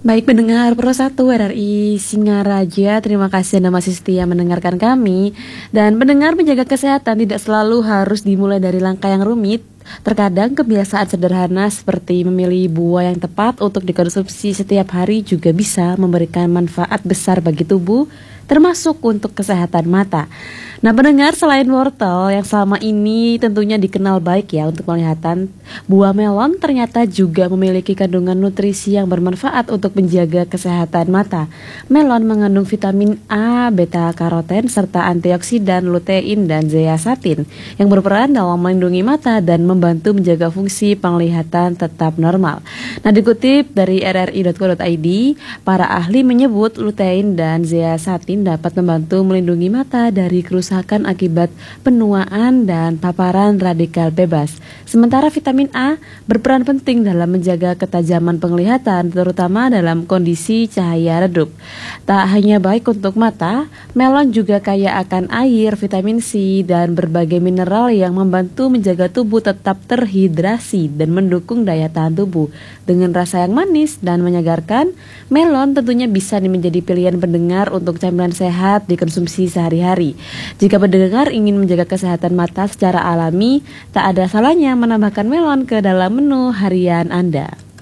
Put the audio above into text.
Baik pendengar Pro 1 RRI Singaraja, terima kasih Anda masih setia mendengarkan kami. Dan pendengar, menjaga kesehatan tidak selalu harus dimulai dari langkah yang rumit. Terkadang kebiasaan sederhana seperti memilih buah yang tepat untuk dikonsumsi setiap hari juga bisa memberikan manfaat besar bagi tubuh, termasuk untuk kesehatan mata. Nah pendengar, selain wortel yang selama ini tentunya dikenal baik ya untuk penglihatan, buah melon ternyata juga memiliki kandungan nutrisi yang bermanfaat untuk menjaga kesehatan mata. Melon mengandung vitamin A, beta karoten, serta antioksidan, lutein, dan zeaxanthin yang berperan dalam melindungi mata dan membantu menjaga fungsi penglihatan tetap normal. Nah dikutip dari rri.co.id, para ahli menyebut lutein dan zeaxanthin dapat membantu melindungi mata dari kerusakan akibat penuaan dan paparan radikal bebas. Sementara vitamin A berperan penting dalam menjaga ketajaman penglihatan, terutama dalam kondisi cahaya redup. Tak hanya baik untuk mata, melon juga kaya akan air, vitamin C, dan berbagai mineral yang membantu menjaga tubuh tetap terhidrasi dan mendukung daya tahan tubuh. Dengan rasa yang manis dan menyegarkan, melon tentunya bisa menjadi pilihan pendengar untuk camilan sehat dikonsumsi sehari-hari. Jika pendengar ingin menjaga kesehatan mata secara alami, tak ada salahnya menambahkan melon ke dalam menu harian Anda.